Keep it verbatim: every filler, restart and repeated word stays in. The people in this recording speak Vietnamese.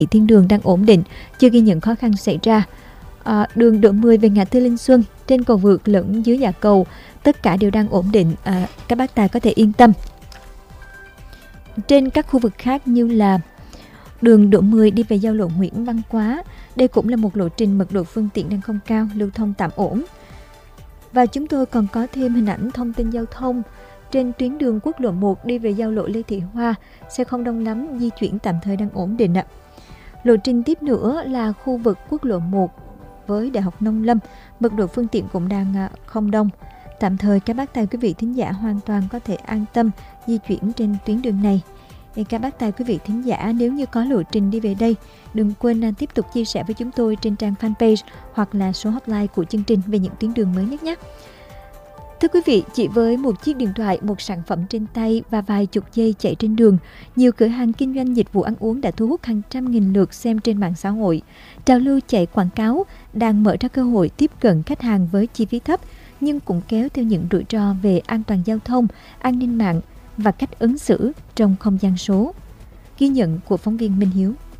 thiên đường đang ổn định, chưa ghi nhận khó khăn xảy ra. À, đường độ mười về ngã tư Linh Xuân, trên cầu vượt lẫn dưới dạ cầu, tất cả đều đang ổn định, à, các bác tài có thể yên tâm. Trên các khu vực khác như là đường độ mười đi về giao lộ Nguyễn Văn Quá, đây cũng là một lộ trình mật độ phương tiện đang không cao, lưu thông tạm ổn. Và chúng tôi còn có thêm hình ảnh thông tin giao thông. Trên tuyến đường quốc lộ một đi về giao lộ Lê Thị Hoa, xe không đông lắm, di chuyển tạm thời đang ổn định ạ. Lộ trình tiếp nữa là khu vực quốc lộ một với Đại học Nông Lâm, mật độ phương tiện cũng đang không đông. Tạm thời các bác tài quý vị thính giả hoàn toàn có thể an tâm di chuyển trên tuyến đường này. Các bác tài quý vị thính giả nếu như có lộ trình đi về đây, đừng quên tiếp tục chia sẻ với chúng tôi trên trang fanpage hoặc là số hotline của chương trình về những tuyến đường mới nhất nhé. Thưa quý vị, chỉ với một chiếc điện thoại, một sản phẩm trên tay và vài chục giây chạy trên đường, nhiều cửa hàng kinh doanh dịch vụ ăn uống đã thu hút hàng trăm nghìn lượt xem trên mạng xã hội. Trào lưu chạy quảng cáo đang mở ra cơ hội tiếp cận khách hàng với chi phí thấp, nhưng cũng kéo theo những rủi ro về an toàn giao thông, an ninh mạng và cách ứng xử trong không gian số. Ghi nhận của phóng viên Minh Hiếu.